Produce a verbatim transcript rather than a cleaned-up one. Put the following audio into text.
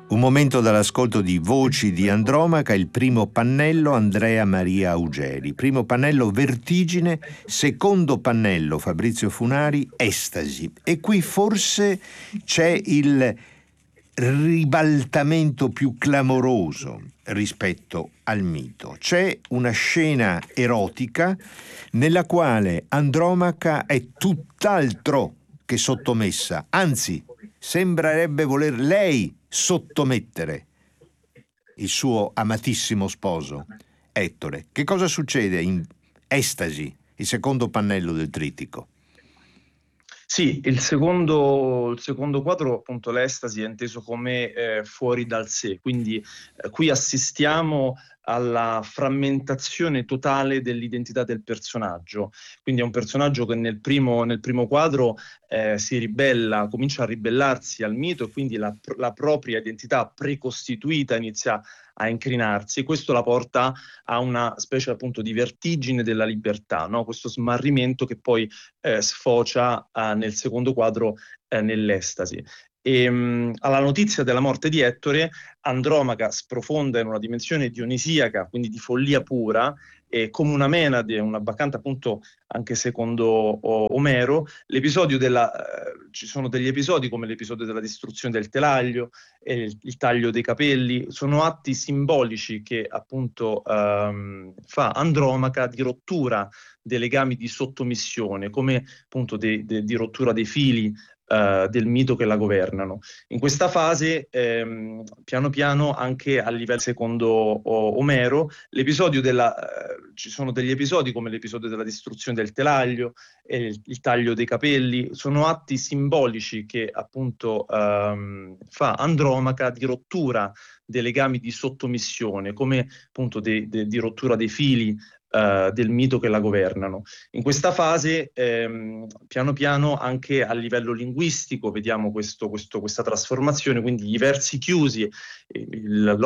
Un momento dall'ascolto di Voci di Andromaca, il primo pannello Andrea Maria Augeri, primo pannello Vertigine, secondo pannello Fabrizio Funari, Estasi. E qui forse c'è il ribaltamento più clamoroso rispetto al mito. C'è una scena erotica nella quale Andromaca è tutt'altro che sottomessa, anzi sembrerebbe voler lei sottomettere il suo amatissimo sposo Ettore. Che cosa succede in Estasi, il secondo pannello del trittico? Sì, il secondo, il secondo quadro, appunto, l'estasi, è inteso come eh, fuori dal sé, quindi eh, qui assistiamo alla frammentazione totale dell'identità del personaggio. Quindi è un personaggio che nel primo, nel primo quadro eh, si ribella, comincia a ribellarsi al mito, e quindi la, la propria identità precostituita inizia a incrinarsi. Questo la porta a una specie appunto di vertigine della libertà, no? Questo smarrimento che poi eh, sfocia eh, nel secondo quadro eh, nell'estasi. E, mh, alla notizia della morte di Ettore, Andromaca sprofonda in una dimensione dionisiaca, quindi di follia pura, e come una menade, una bacchante appunto anche secondo o, Omero. L'episodio della, eh, ci sono degli episodi come l'episodio della distruzione del telaio e il, il taglio dei capelli, sono atti simbolici che appunto ehm, fa Andromaca di rottura dei legami di sottomissione, come appunto de, de, di rottura dei fili Uh, del mito che la governano. In questa fase, ehm, piano piano, anche a livello secondo o, Omero, l'episodio della, uh, ci sono degli episodi come l'episodio della distruzione del telaio e il, il taglio dei capelli, sono atti simbolici che appunto um, fa Andromaca di rottura dei legami di sottomissione, come appunto de, de, di rottura dei fili Uh, del mito che la governano. In questa fase, ehm, piano piano, anche a livello linguistico, vediamo questo, questo, questa trasformazione, quindi i versi chiusi, il,